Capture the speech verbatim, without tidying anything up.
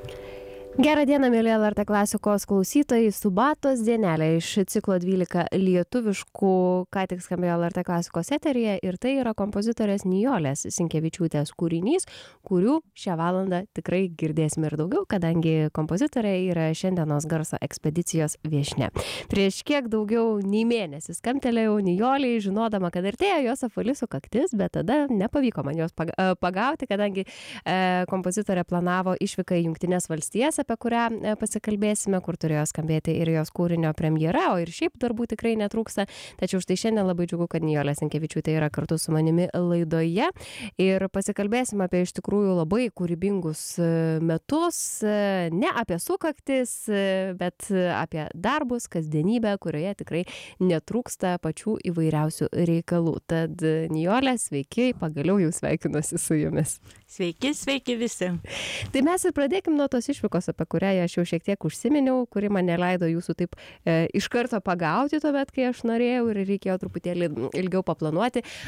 Gerą dieną, mėly L R T klasikos klausytojai, Subatos dienelė iš ciklo dvylika lietuviškų, ką tik skambėjo L R T klasikos eteryje, ir tai yra kompozitorės Nijolės Sinkevičiūtės kūrinys, kurių šią valandą tikrai girdėsime ir daugiau, kadangi kompozitorė yra šiandienos garso ekspedicijos viešnia. Prieš kiek daugiau nei mėnesį skambtelėjau Nijolei, žinodama, kad artėja jos apvali sukaktis, bet tada nepavyko man jos pagauti, kadangi e, kompozitorė planavo išvyką į Jungtines valstijas, apie kurią pasikalbėsime, kur turėjo skambėti ir jos kūrinio premjera, o ir šiaip darbų tikrai netrūksta. Tačiau štai šiandien labai džiugu, kad Nijolė Sinkevičiūtė yra kartu su manimi laidoje ir pasikalbėsime apie iš tikrųjų labai kūrybingus metus, ne apie sukaktis, bet apie darbus, kasdienybę, kurioje tikrai netrūksta pačių įvairiausių reikalų. Tad Nijolė, sveiki, pagaliau jau sveikinuosi su jumis. Sveiki, sveiki visi. Tai mes ir pradėkim nuo tos išvykos, apie kurią aš jau šiek tiek užsiminiau, kuri man neleido jūsų taip e, iš karto pagauti tuomet, kai aš norėjau ir reikėjo truputėlį ilgiau paplanuoti.